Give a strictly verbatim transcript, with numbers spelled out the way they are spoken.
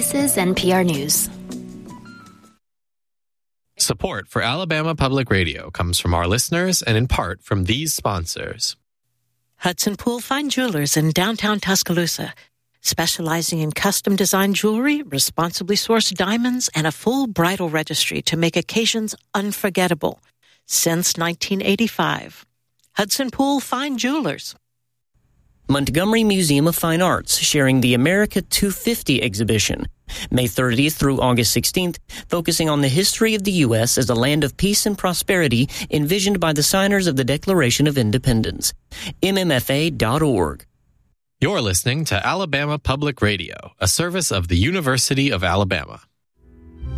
This is N P R News. Support for Alabama Public Radio comes from our listeners and in part from these sponsors. Hudson Pool Fine Jewelers in downtown Tuscaloosa, specializing in custom-designed jewelry, responsibly sourced diamonds, and a full bridal registry to make occasions unforgettable. Since nineteen eighty-five. Hudson Pool Fine Jewelers. Montgomery Museum of Fine Arts sharing the America two fifty exhibition, May thirtieth through August sixteenth, focusing on the history of the U S as a land of peace and prosperity envisioned by the signers of the Declaration of Independence. M M F A dot org. You're listening to Alabama Public Radio, a service of the University of Alabama.